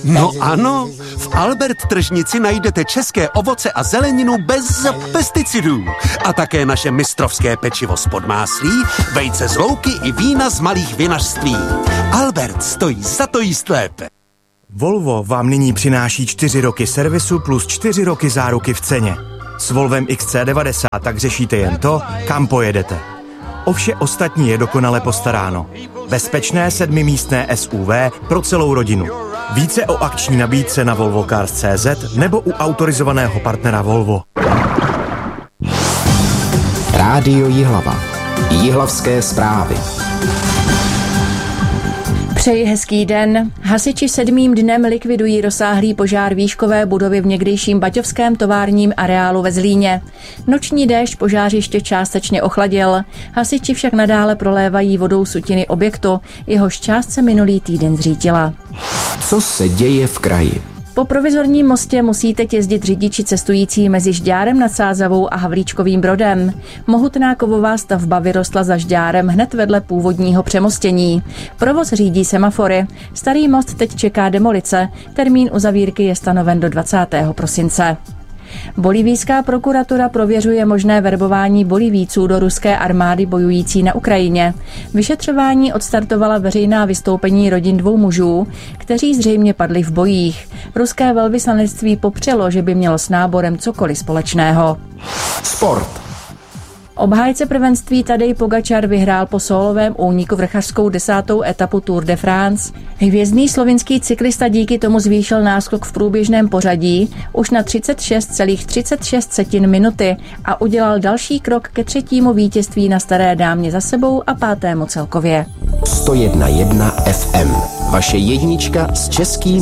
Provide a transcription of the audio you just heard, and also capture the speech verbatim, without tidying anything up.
No ano, v Albert tržnici najdete české ovoce a zeleninu bez pesticidů. A také naše mistrovské pečivo z podmáslí, vejce z louky i vína z malých vinařství. Albert stojí za to jíst lépe. Volvo vám nyní přináší čtyři roky servisu plus čtyři roky záruky v ceně. S Volvem X C devadesát tak řešíte jen to, kam pojedete. O vše ostatní je dokonale postaráno. Bezpečné sedmimístné S U V pro celou rodinu. Více o akční nabídce na volvo cars tečka cé zet nebo u autorizovaného partnera Volvo. Rádio Jihlava. Jihlavské zprávy. Přeji hezký den. Hasiči sedmým dnem likvidují rozsáhlý požár výškové budovy v někdejším baťovském továrním areálu ve Zlíně. Noční déšť požářiště částečně ochladil. Hasiči však nadále prolévají vodou sutiny objektu, jehož část se minulý týden zřítila. Co se děje v kraji? Po provizorním mostě musí teď jezdit řidiči cestující mezi Žďárem nad Sázavou a Havlíčkovým Brodem. Mohutná kovová stavba vyrostla za Žďárem hned vedle původního přemostění. Provoz řídí semafory. Starý most teď čeká demolice. Termín uzavírky je stanoven do dvacátého prosince. Bolivijská prokuratura prověřuje možné verbování Bolivijců do ruské armády bojující na Ukrajině. Vyšetřování odstartovala veřejná vystoupení rodin dvou mužů, kteří zřejmě padli v bojích. Ruské velvyslanectví popřelo, že by mělo s náborem cokoliv společného. Sport. Obhájce prvenství Tadej Pogačar vyhrál po sólovém úniku vrchařskou desátou etapu Tour de France. Hvězdný slovinský cyklista díky tomu zvýšil náskok v průběžném pořadí už na třicet šest celá třicet šest minuty a udělal další krok ke třetímu vítězství na Staré dámě za sebou a pátému celkově. sto jedna jedna F M. Vaše jednička s českým